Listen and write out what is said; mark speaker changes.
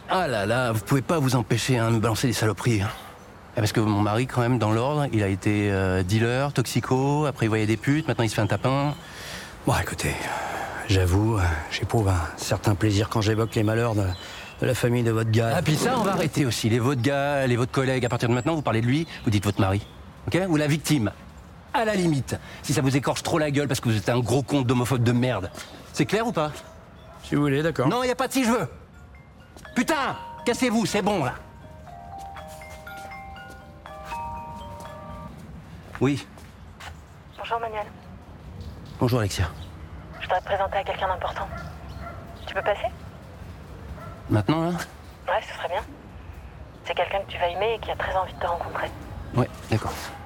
Speaker 1: Ah là là, vous pouvez pas vous empêcher de me balancer des saloperies. Parce que mon mari, quand même, dans l'ordre, il a été dealer, toxico, après il voyait des putes, maintenant il se fait un tapin.
Speaker 2: Bon, écoutez, j'avoue, j'éprouve un certain plaisir quand j'évoque les malheurs de la famille de votre gars.
Speaker 1: Ah, puis ça, on va arrêter aussi. Les vôtres gars, les vôtres collègues, à partir de maintenant, vous parlez de lui, vous dites votre mari. Ok? Ou la victime. À la limite, si ça vous écorche trop la gueule parce que vous êtes un gros con d'homophobe de merde. C'est clair ou pas?
Speaker 2: Si vous voulez, d'accord.
Speaker 1: Non, y a pas de si je veux. Putain, cassez-vous, c'est bon, là. Oui.
Speaker 3: Bonjour Manuel,
Speaker 1: Bonjour, Alexia.
Speaker 3: je voudrais te présenter à quelqu'un d'important. Tu peux passer?
Speaker 1: Maintenant, là?
Speaker 3: Ouais, ce serait bien. C'est quelqu'un que tu vas aimer et qui a très envie de te rencontrer.
Speaker 1: Ouais, d'accord.